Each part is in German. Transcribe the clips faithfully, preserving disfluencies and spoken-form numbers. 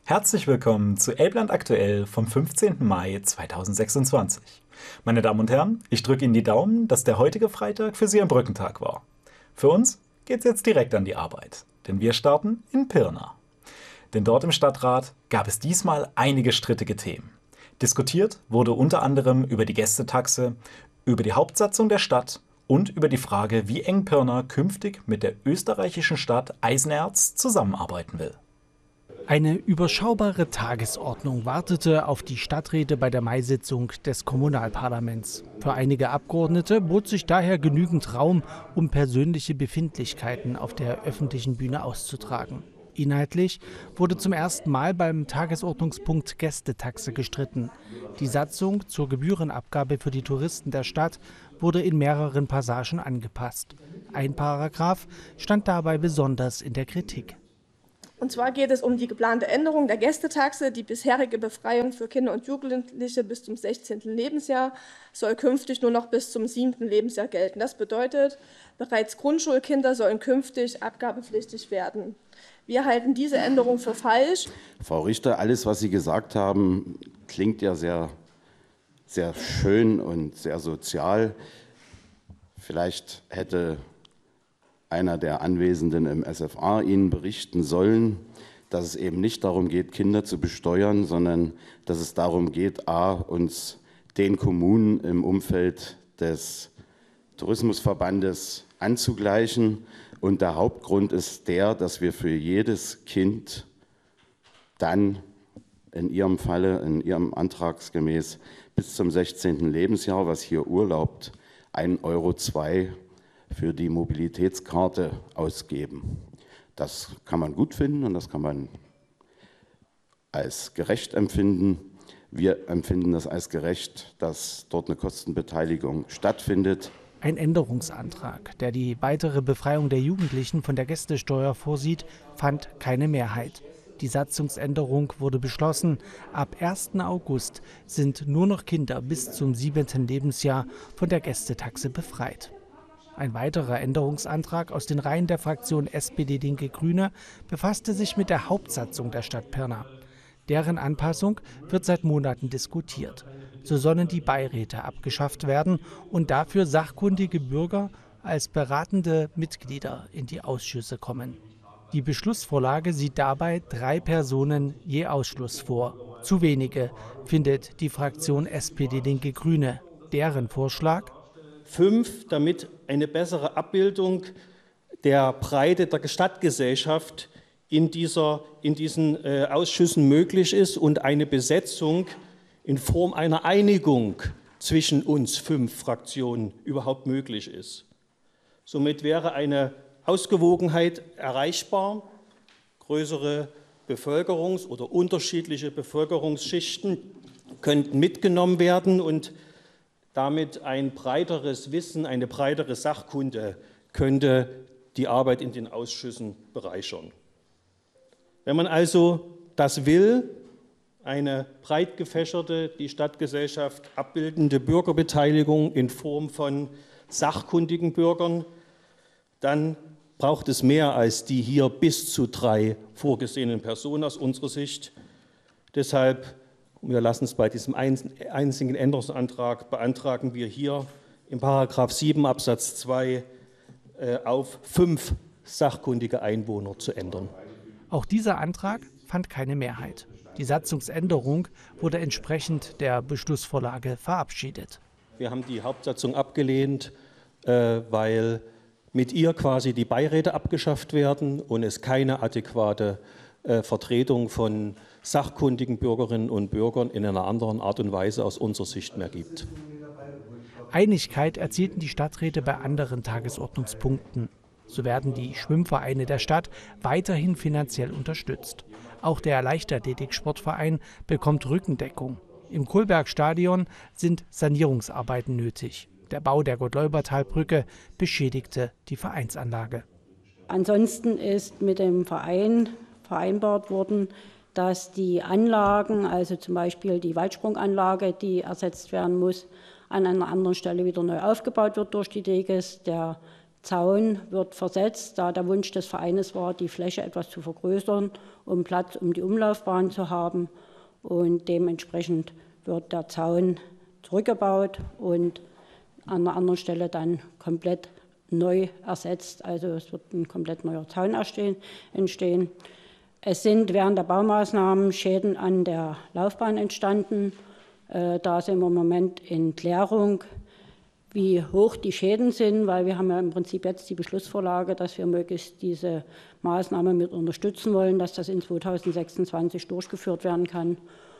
Herzlich willkommen zu Elbland aktuell vom fünfzehnten Mai zweitausendsechsundzwanzig. Meine Damen und Herren, ich drücke Ihnen die Daumen, dass der heutige Freitag für Sie ein Brückentag war. Für uns geht's jetzt direkt an die Arbeit, denn wir starten in Pirna. Denn dort im Stadtrat gab es diesmal einige strittige Themen. Diskutiert wurde unter anderem über die Gästetaxe, über die Hauptsatzung der Stadt und über die Frage, wie eng Pirna künftig mit der österreichischen Stadt Eisenerz zusammenarbeiten will. Eine überschaubare Tagesordnung wartete auf die Stadträte bei der Maisitzung des Kommunalparlaments. Für einige Abgeordnete bot sich daher genügend Raum, um persönliche Befindlichkeiten auf der öffentlichen Bühne auszutragen. Inhaltlich wurde zum ersten Mal beim Tagesordnungspunkt Gästetaxe gestritten. Die Satzung zur Gebührenabgabe für die Touristen der Stadt wurde in mehreren Passagen angepasst. Ein Paragraph stand dabei besonders in der Kritik. Und zwar geht es um die geplante Änderung der Gästetaxe. Die bisherige Befreiung für Kinder und Jugendliche bis zum sechzehnten Lebensjahr soll künftig nur noch bis zum siebten Lebensjahr gelten. Das bedeutet, bereits Grundschulkinder sollen künftig abgabepflichtig werden. Wir halten diese Änderung für falsch. Frau Richter, alles, was Sie gesagt haben, klingt ja sehr, sehr schön und sehr sozial. Vielleicht hätte einer der Anwesenden im S F A Ihnen berichten sollen, dass es eben nicht darum geht, Kinder zu besteuern, sondern dass es darum geht, a, uns den Kommunen im Umfeld des Tourismusverbandes anzugleichen. Und der Hauptgrund ist der, dass wir für jedes Kind dann in Ihrem Falle, in Ihrem Antragsgemäß bis zum sechzehnten Lebensjahr, was hier urlaubt, ein Euro zwei für die Mobilitätskarte ausgeben. Das kann man gut finden und das kann man als gerecht empfinden. Wir empfinden das als gerecht, dass dort eine Kostenbeteiligung stattfindet. Ein Änderungsantrag, der die weitere Befreiung der Jugendlichen von der Gästesteuer vorsieht, fand keine Mehrheit. Die Satzungsänderung wurde beschlossen. Ab ersten August sind nur noch Kinder bis zum siebten Lebensjahr von der Gästetaxe befreit. Ein weiterer Änderungsantrag aus den Reihen der Fraktion S P D Linke Grüne befasste sich mit der Hauptsatzung der Stadt Pirna. Deren Anpassung wird seit Monaten diskutiert. So sollen die Beiräte abgeschafft werden und dafür sachkundige Bürger als beratende Mitglieder in die Ausschüsse kommen. Die Beschlussvorlage sieht dabei drei Personen je Ausschluss vor. Zu wenige, findet die Fraktion S P D Linke Grüne. Deren Vorschlag? Fünf, damit eine bessere Abbildung der Breite der Stadtgesellschaft in, dieser, in diesen äh, Ausschüssen möglich ist und eine Besetzung in Form einer Einigung zwischen uns fünf Fraktionen überhaupt möglich ist. Somit wäre eine Ausgewogenheit erreichbar, größere Bevölkerungs- oder unterschiedliche Bevölkerungsschichten könnten mitgenommen werden und damit ein breiteres Wissen, eine breitere Sachkunde könnte die Arbeit in den Ausschüssen bereichern. Wenn man also das will, eine breit gefächerte, die Stadtgesellschaft abbildende Bürgerbeteiligung in Form von sachkundigen Bürgern, dann braucht es mehr als die hier bis zu drei vorgesehenen Personen aus unserer Sicht. Deshalb wir lassen es bei diesem einzigen Änderungsantrag, beantragen wir hier im Paragraph sieben Absatz zwei äh, auf fünf sachkundige Einwohner zu ändern. Auch dieser Antrag fand keine Mehrheit. Die Satzungsänderung wurde entsprechend der Beschlussvorlage verabschiedet. Wir haben die Hauptsatzung abgelehnt, äh, weil mit ihr quasi die Beiräte abgeschafft werden und es keine adäquate äh, Vertretung von sachkundigen Bürgerinnen und Bürgern in einer anderen Art und Weise aus unserer Sicht mehr gibt. Einigkeit erzielten die Stadträte bei anderen Tagesordnungspunkten. So werden die Schwimmvereine der Stadt weiterhin finanziell unterstützt. Auch der Leichtathletik-Sportverein bekommt Rückendeckung. Im Kohlbergstadion sind Sanierungsarbeiten nötig. Der Bau der Gott-Leubertal-Brücke beschädigte die Vereinsanlage. Ansonsten ist mit dem Verein vereinbart worden, dass die Anlagen, also zum Beispiel die Weitsprunganlage, die ersetzt werden muss, an einer anderen Stelle wieder neu aufgebaut wird durch die Deges. Der Zaun wird versetzt, da der Wunsch des Vereines war, die Fläche etwas zu vergrößern, um Platz um die Umlaufbahn zu haben. Und dementsprechend wird der Zaun zurückgebaut und an einer anderen Stelle dann komplett neu ersetzt. Also es wird ein komplett neuer Zaun entstehen. Es sind während der Baumaßnahmen Schäden an der Laufbahn entstanden. Da sind wir im Moment in Klärung, wie hoch die Schäden sind, weil wir haben ja im Prinzip jetzt die Beschlussvorlage, dass wir möglichst diese Maßnahme mit unterstützen wollen, dass das in zweitausendsechsundzwanzig durchgeführt werden kann.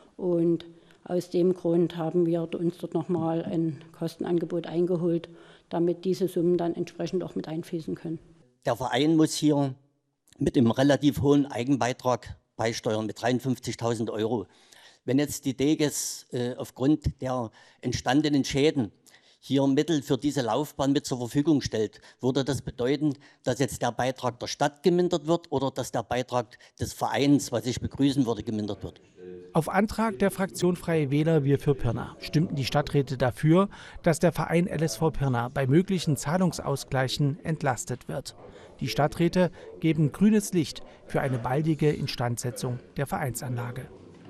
Und aus dem Grund haben wir uns dort nochmal ein Kostenangebot eingeholt, damit diese Summen dann entsprechend auch mit einfließen können. Der Verein muss hier mit einem relativ hohen Eigenbeitrag beisteuern, mit dreiundfünfzigtausend Euro. Wenn jetzt die Deges äh, aufgrund der entstandenen Schäden hier Mittel für diese Laufbahn mit zur Verfügung stellt, würde das bedeuten, dass jetzt der Beitrag der Stadt gemindert wird oder dass der Beitrag des Vereins, was ich begrüßen würde, gemindert wird? Auf Antrag der Fraktion Freie Wähler Wir für Pirna stimmten die Stadträte dafür, dass der Verein L S V Pirna bei möglichen Zahlungsausgleichen entlastet wird. Die Stadträte geben grünes Licht für eine baldige Instandsetzung der Vereinsanlage.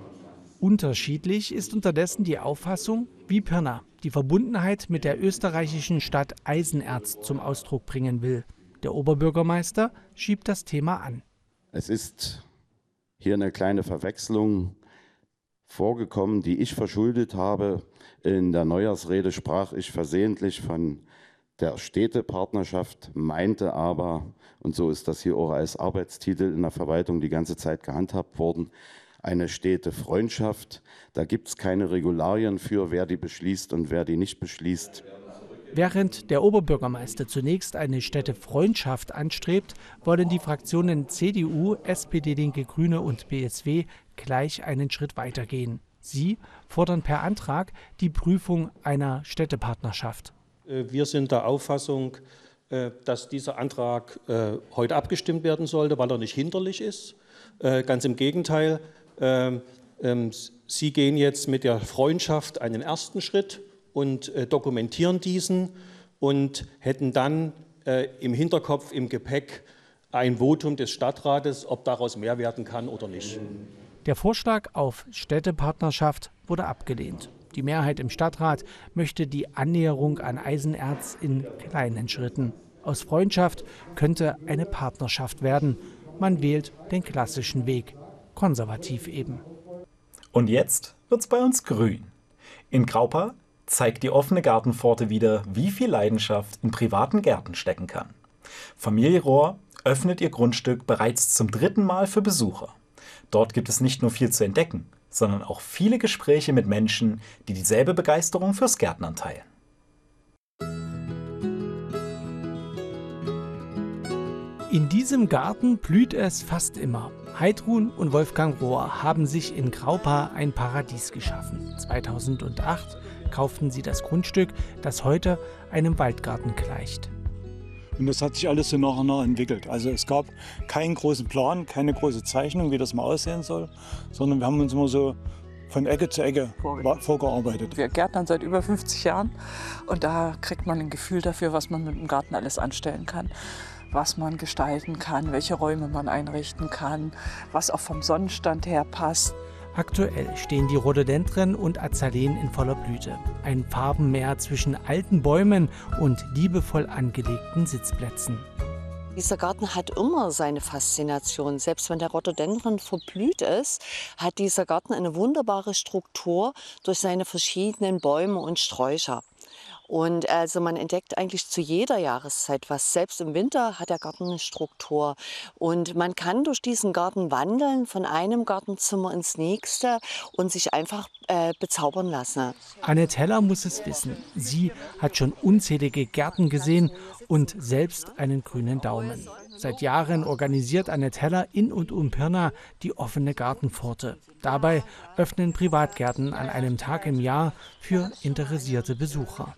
Unterschiedlich ist unterdessen die Auffassung, wie Pirna die Verbundenheit mit der österreichischen Stadt Eisenerz zum Ausdruck bringen will. Der Oberbürgermeister schiebt das Thema an. Es ist hier eine kleine Verwechslung vorgekommen, die ich verschuldet habe. In der Neujahrsrede sprach ich versehentlich von der Städtepartnerschaft, meinte aber, und so ist das hier auch als Arbeitstitel in der Verwaltung die ganze Zeit gehandhabt worden, eine Städtefreundschaft. Da gibt es keine Regularien für, wer die beschließt und wer die nicht beschließt. Während der Oberbürgermeister zunächst eine Städtefreundschaft anstrebt, wollen die Fraktionen C D U, S P D, Linke, Grüne und B S W gleich einen Schritt weitergehen. Sie fordern per Antrag die Prüfung einer Städtepartnerschaft. Wir sind der Auffassung, dass dieser Antrag heute abgestimmt werden sollte, weil er nicht hinderlich ist. Ganz im Gegenteil, Sie gehen jetzt mit der Freundschaft einen ersten Schritt und dokumentieren diesen und hätten dann im Hinterkopf, im Gepäck ein Votum des Stadtrates, ob daraus mehr werden kann oder nicht. Der Vorschlag auf Städtepartnerschaft wurde abgelehnt. Die Mehrheit im Stadtrat möchte die Annäherung an Eisenerz in kleinen Schritten. Aus Freundschaft könnte eine Partnerschaft werden. Man wählt den klassischen Weg, konservativ eben. Und jetzt wird's bei uns grün. In Graupa zeigt die offene Gartenpforte wieder, wie viel Leidenschaft in privaten Gärten stecken kann. Familie Rohr öffnet ihr Grundstück bereits zum dritten Mal für Besucher. Dort gibt es nicht nur viel zu entdecken, sondern auch viele Gespräche mit Menschen, die dieselbe Begeisterung fürs Gärtnern teilen. In diesem Garten blüht es fast immer. Heidrun und Wolfgang Rohr haben sich in Graupa ein Paradies geschaffen. zweitausendacht kauften sie das Grundstück, das heute einem Waldgarten gleicht. Und das hat sich alles so nach und nach entwickelt. Also es gab keinen großen Plan, keine große Zeichnung, wie das mal aussehen soll, sondern wir haben uns immer so von Ecke zu Ecke vorgearbeitet. Wir gärtnern seit über fünfzig Jahren und da kriegt man ein Gefühl dafür, was man mit dem Garten alles anstellen kann. Was man gestalten kann, welche Räume man einrichten kann, was auch vom Sonnenstand her passt. Aktuell stehen die Rhododendren und Azaleen in voller Blüte. Ein Farbenmeer zwischen alten Bäumen und liebevoll angelegten Sitzplätzen. Dieser Garten hat immer seine Faszination. Selbst wenn der Rhododendron verblüht ist, hat dieser Garten eine wunderbare Struktur durch seine verschiedenen Bäume und Sträucher. Und also man entdeckt eigentlich zu jeder Jahreszeit was. Selbst im Winter hat der Garten eine Struktur. Und man kann durch diesen Garten wandeln, von einem Gartenzimmer ins nächste und sich einfach äh, bezaubern lassen. Annette Heller muss es wissen. Sie hat schon unzählige Gärten gesehen und selbst einen grünen Daumen. Seit Jahren organisiert Annette Heller in und um Pirna die offene Gartenpforte. Dabei öffnen Privatgärten an einem Tag im Jahr für interessierte Besucher.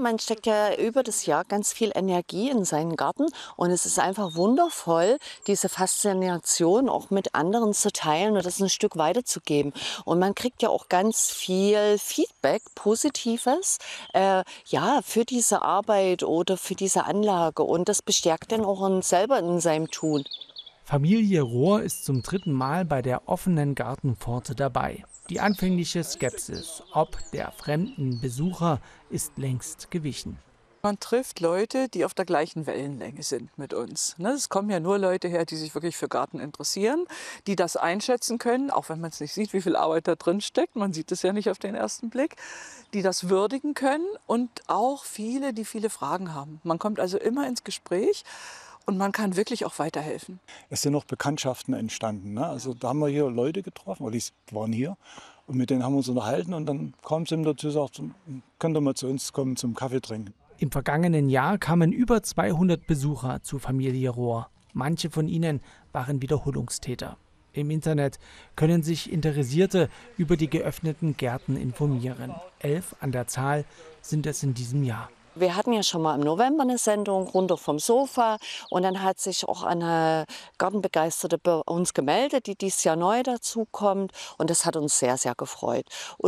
man steckt ja über das Jahr ganz viel Energie in seinen Garten und es ist einfach wundervoll, diese Faszination auch mit anderen zu teilen und das ein Stück weiterzugeben. Und man kriegt ja auch ganz viel Feedback, Positives, äh, ja, für diese Arbeit oder für diese Anlage und das bestärkt dann auch einen selber in seinem Tun. Familie Rohr ist zum dritten Mal bei der offenen Gartenpforte dabei. Die anfängliche Skepsis ob der fremden Besucher ist längst gewichen. Man trifft Leute, die auf der gleichen Wellenlänge sind mit uns. Es kommen ja nur Leute her, die sich wirklich für Garten interessieren, die das einschätzen können, auch wenn man es nicht sieht, wie viel Arbeit da drin steckt. Man sieht es ja nicht auf den ersten Blick. Die das würdigen können und auch viele, die viele Fragen haben. Man kommt also immer ins Gespräch. Und man kann wirklich auch weiterhelfen. Es sind noch Bekanntschaften entstanden. Ne? Also da haben wir hier Leute getroffen, die waren hier. Und mit denen haben wir uns unterhalten. Und dann kam es ihm dazu, sagt, könnt ihr mal zu uns kommen zum Kaffee trinken. Im vergangenen Jahr kamen über zweihundert Besucher zu Familie Rohr. Manche von ihnen waren Wiederholungstäter. Im Internet können sich Interessierte über die geöffneten Gärten informieren. Elf an der Zahl sind es in diesem Jahr. Wir hatten ja schon mal im November eine Sendung, runter vom Sofa. Und dann hat sich auch eine Gartenbegeisterte bei uns gemeldet, die dieses Jahr neu dazukommt. Und das hat uns sehr, sehr gefreut. Und